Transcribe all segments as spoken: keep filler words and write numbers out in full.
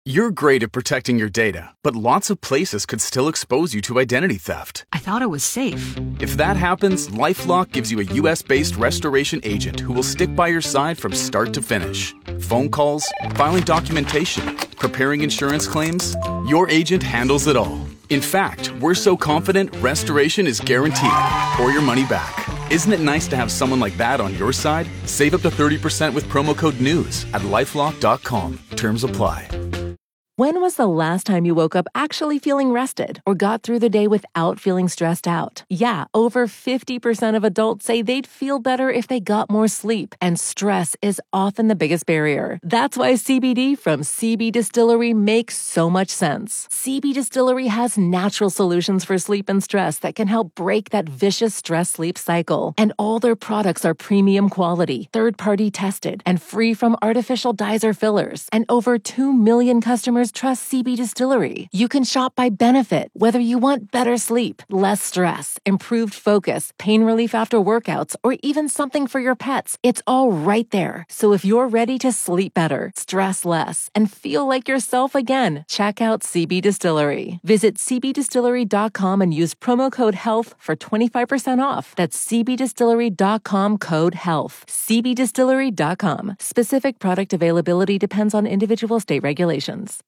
You're great at protecting your data, but lots of places could still expose you to identity theft. I thought it was safe. If that happens, LifeLock gives you a U S-based restoration agent who will stick by your side from start to finish. Phone calls, filing documentation, preparing insurance claims, your agent handles it all. In fact, we're so confident restoration is guaranteed or your money back. Isn't it nice to have someone like that on your side? Save up to thirty percent with promo code NEWS at lifelock dot com. Terms apply. When was the last time you woke up actually feeling rested or got through the day without feeling stressed out? Yeah, over fifty percent of adults say they'd feel better if they got more sleep, and stress is often the biggest barrier. That's why C B D from C B Distillery makes so much sense. C B Distillery has natural solutions for sleep and stress that can help break that vicious stress-sleep cycle. And all their products are premium quality, third-party tested, and free from artificial dyes or fillers. And over two million customers trust C B Distillery. You can shop by benefit, whether you want better sleep, less stress, improved focus, pain relief after workouts, or even something for your pets. It's all right there. So if you're ready to sleep better, stress less, and feel like yourself again, check out C B Distillery. Visit c b distillery dot com and use promo code HEALTH for twenty-five percent off. That's c b distillery dot com code HEALTH. c b distillery dot com. Specific product availability depends on individual state regulations.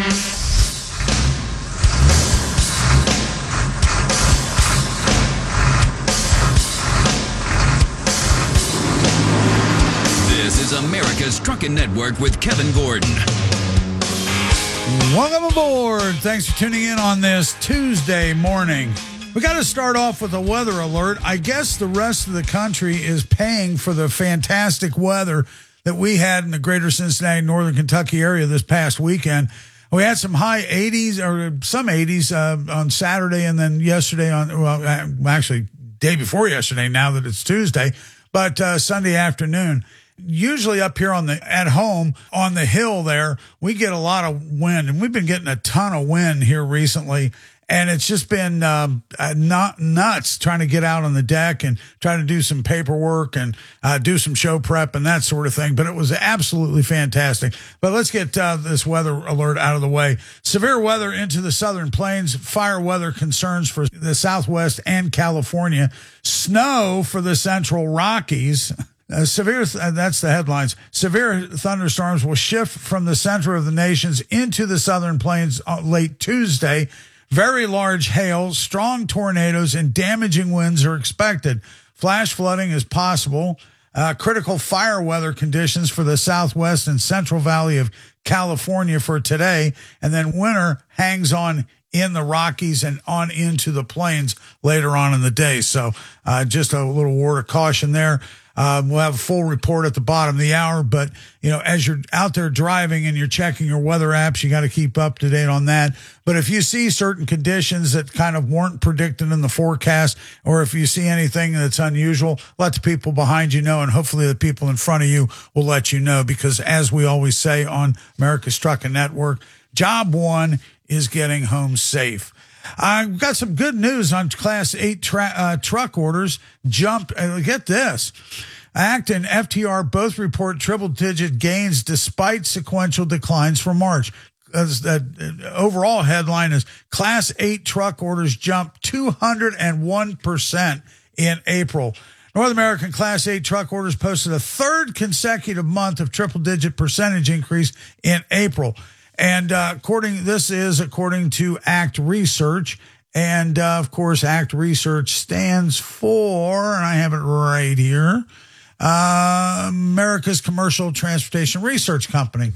This is America's Truckin' Network with Kevin Gordon. Welcome aboard. Thanks for tuning in on this Tuesday morning. We got to start off with a weather alert. I guess the rest of the country is paying for the fantastic weather that we had in the greater Cincinnati, northern Kentucky area this past weekend. We had some high eighties or some eighties uh, on Saturday, and then yesterday on, well, actually day before yesterday now that it's Tuesday, but uh, Sunday afternoon. Usually up here on the at home on the hill there, we get a lot of wind, and we've been getting a ton of wind here recently. And it's just been um, uh, not nuts trying to get out on the deck and trying to do some paperwork and uh, do some show prep and that sort of thing. But it was absolutely fantastic. But let's get uh, this weather alert out of the way. Severe weather into the southern plains, fire weather concerns for the Southwest and California, snow for the central Rockies. Uh, severe, th- uh, that's the headlines. Severe thunderstorms will shift from the center of the nations into the southern plains uh, late Tuesday. Very large hail, strong tornadoes, and damaging winds are expected. Flash flooding is possible. Uh, critical fire weather conditions for the southwest and central valley of California for today. And then winter hangs on in the Rockies and on into the plains later on in the day. So uh, just a little word of caution there. Um, we'll have a full report at the bottom of the hour, but, you know, as you're out there driving and you're checking your weather apps, you got to keep up to date on that. But if you see certain conditions that kind of weren't predicted in the forecast, or if you see anything that's unusual, let the people behind you know, and hopefully the people in front of you will let you know, because as we always say on America's Truckin' Network, job one is getting home safe. I've got some good news on Class eight tra- uh, truck orders. Jumped. Uh, get this. A C T and F T R both report triple-digit gains despite sequential declines for March. As the overall headline is Class eight truck orders jumped two hundred one percent in April. North American Class eight truck orders posted a third consecutive month of triple-digit percentage increase in April. And uh, according, this is according to A C T Research. And, uh, of course, A C T Research stands for, and I have it right here, uh, America's Commercial Transportation Research Company.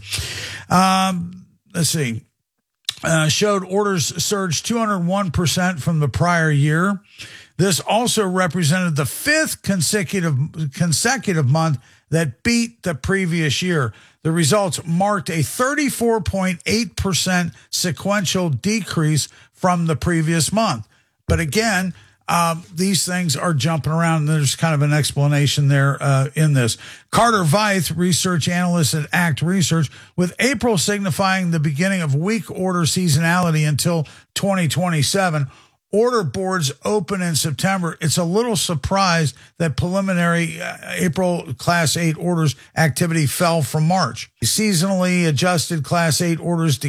Um, let's see. Uh, showed orders surged two hundred one percent from the prior year. This also represented the fifth consecutive consecutive month that beat the previous year. The results marked a thirty-four point eight percent sequential decrease from the previous month. But again, um, these things are jumping around, and there's kind of an explanation there uh, in this. Carter Veith, research analyst at A C T Research, with April signifying the beginning of weak order seasonality until twenty twenty-seven. Order boards open in September. It's a little surprised that preliminary uh, April Class eight orders activity fell from March. Seasonally adjusted Class eight orders